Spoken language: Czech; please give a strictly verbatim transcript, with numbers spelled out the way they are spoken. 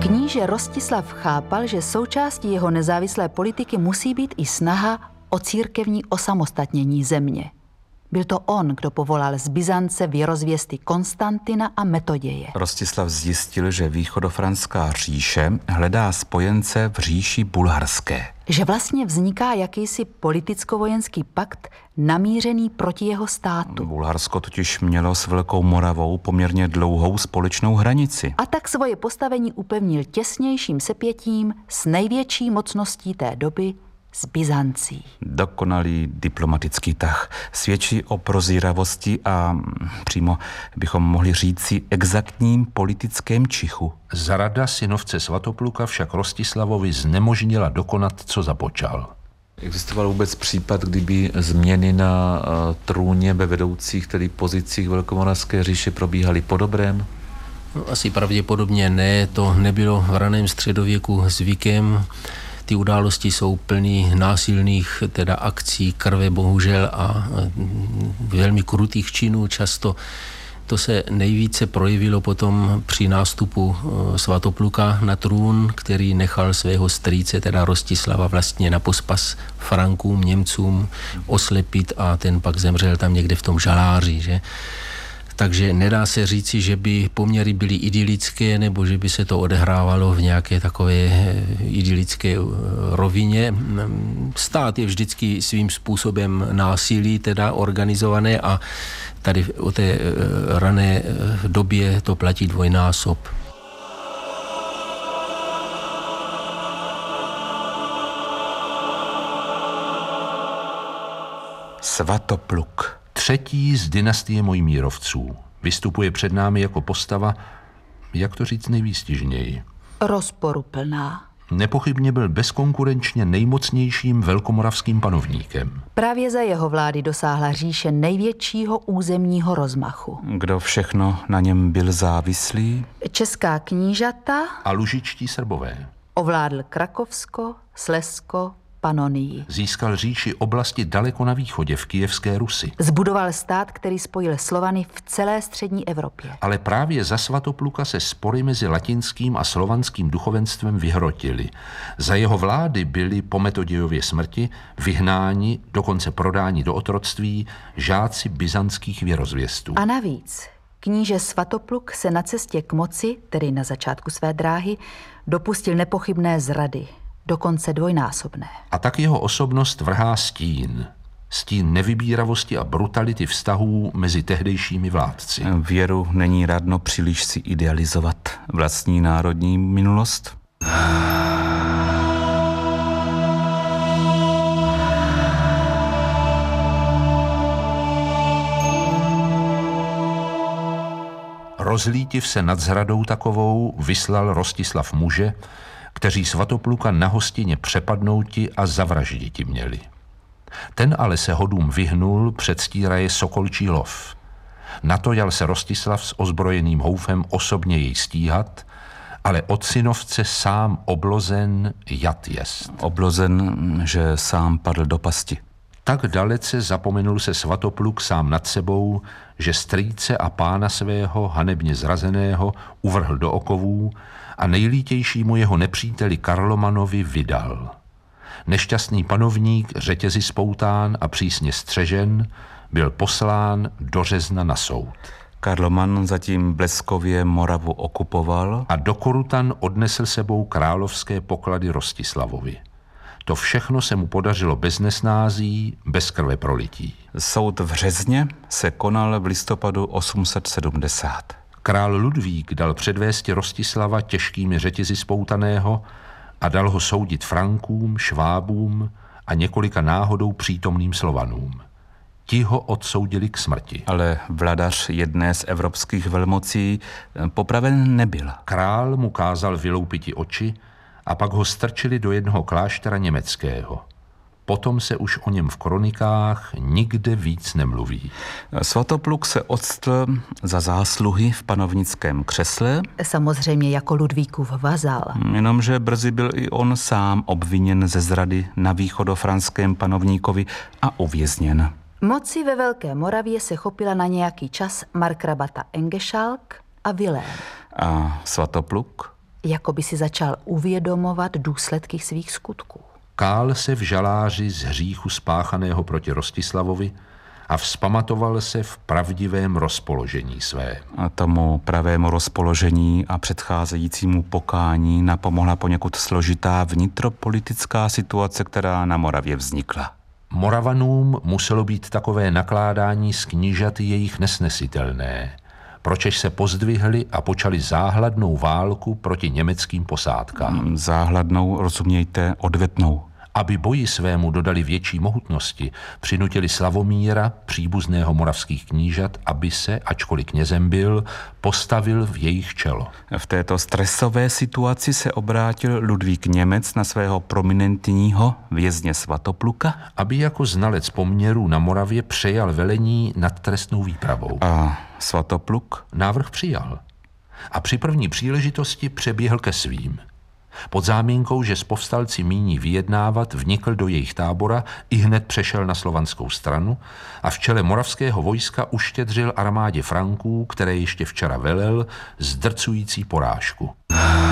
Kníže Rostislav chápal, že součástí jeho nezávislé politiky musí být i snaha o církevní osamostatnění země. Byl to on, kdo povolal z Byzance věrozvěsty Konstantina a Metoděje. Rostislav zjistil, že východofranská říše hledá spojence v říši bulharské. Že vlastně vzniká jakýsi politicko-vojenský pakt namířený proti jeho státu. Bulharsko totiž mělo s Velkou Moravou poměrně dlouhou společnou hranici. A tak svoje postavení upevnil těsnějším sepětím s největší mocností té doby, s Byzancí. Dokonalý diplomatický tah svědčí o prozíravosti a přímo bychom mohli říci exaktním politickém čichu. Zrada synovce Svatopluka však Rostislavovi znemožnila dokonat, co započal. Existoval vůbec případ, kdyby změny na uh, trůně ve vedoucích, tedy pozicích Velkomoravské říše probíhaly po dobrém? No, asi pravděpodobně ne, to nebylo v raném středověku zvykem. Ty události jsou plný násilných teda akcí, krve bohužel a velmi krutých činů často. To se nejvíce projevilo potom při nástupu Svatopluka na trůn, který nechal svého strýce, teda Rostislava, vlastně na pospas Frankům, Němcům oslepit a ten pak zemřel tam někde v tom žaláři, že? Takže nedá se říci, že by poměry byly idylické, nebo že by se to odehrávalo v nějaké takové idylické rovině. Stát je vždycky svým způsobem násilí, teda organizované, a tady o té rané době to platí dvojnásob. Svatopluk. Třetí z dynastie Mojmírovců. Vystupuje před námi jako postava, jak to říct nejvýstižněji. Rozporuplná. Nepochybně byl bezkonkurenčně nejmocnějším velkomoravským panovníkem. Právě za jeho vlády dosáhla říše největšího územního rozmachu. Kdo všechno na něm byl závislý? Česká knížata A lužičtí Srbové. Ovládl Krakovsko, Slezsko, Panonii. Získal říši oblasti daleko na východě v Kyjevské Rusi. Zbudoval stát, který spojil Slovany v celé střední Evropě. Ale právě za Svatopluka se spory mezi latinským a slovanským duchovenstvem vyhrotily. Za jeho vlády byli po Metodějově smrti vyhnáni, dokonce prodáni do otroctví žáci byzantských věrozvěstů. A navíc kníže Svatopluk se na cestě k moci, tedy na začátku své dráhy, dopustil nepochybné zrady. Dokonce dvojnásobné. A tak jeho osobnost vrhá stín. Stín nevybíravosti a brutality vztahů mezi tehdejšími vládci. Věru není radno příliš si idealizovat vlastní národní minulost. Rozlítiv se nad zradou takovou vyslal Rostislav muže, kteří Svatopluka na hostině přepadnouti a zavražditi měli. Ten ale se hodům vyhnul, předstíraje sokolčí lov. Na to jal se Rostislav s ozbrojeným houfem osobně jej stíhat, ale od synovce sám oblozen jat jest. Oblozen, že sám padl do pasti. Tak dalece zapomenul se Svatopluk sám nad sebou, že strýce a pána svého hanebně zrazeného uvrhl do okovů a nejlítějšímu jeho nepříteli Karlomanovi vydal. Nešťastný panovník, řetězy spoután a přísně střežen, byl poslán do Řezna na soud. Karloman zatím bleskově Moravu okupoval a do Korutan odnesl sebou královské poklady Rostislavovi. To všechno se mu podařilo bez nesnází, bez krve prolití. Soud v Řezně se konal v listopadu osm set sedmdesát. Král Ludvík dal předvésti Rostislava těžkými řetězy spoutaného a dal ho soudit Frankům, Švábům a několika náhodou přítomným Slovanům. Ti ho odsoudili k smrti. Ale vladař jedné z evropských velmocí popraven nebyl. Král mu kázal vyloupiti oči a pak ho strčili do jednoho kláštera německého. Potom se už o něm v kronikách nikde víc nemluví. Svatopluk se octl za zásluhy v panovnickém křesle. Samozřejmě jako Ludvíkův vazal. Jenomže brzy byl i on sám obviněn ze zrady na východofranském panovníkovi a uvězněn. Moci ve Velké Moravě se chopila na nějaký čas markrabata Engešalk a Vilém. A Svatopluk? jako by si začal uvědomovat důsledky svých skutků. Kál se v žaláři z hříchu spáchaného proti Rostislavovi a vzpamatoval se v pravdivém rozpoložení svém. A tomu pravému rozpoložení a předcházejícímu pokání napomohla poněkud složitá vnitropolitická situace, která na Moravě vznikla. Moravanům muselo být takové nakládání s knížaty jejich nesnesitelné, pročež se pozdvihli a počali záhladnou válku proti německým posádkám. Záhladnou, rozumějte, odvetnou. Aby boji svému dodali větší mohutnosti, přinutili Slavomíra, příbuzného moravských knížat, aby se, ačkoliv knězem byl, postavil v jejich čelo. V této stresové situaci se obrátil Ludvík Němec na svého prominentního vězně Svatopluka, aby jako znalec poměrů na Moravě přejal velení nad trestnou výpravou. A Svatopluk návrh přijal a při první příležitosti přeběhl ke svým. Pod záminkou, že s povstalci míní vyjednávat, vnikl do jejich tábora, i hned přešel na slovanskou stranu a v čele moravského vojska uštědřil armádě Franků, které ještě včera velel, zdrcující porážku.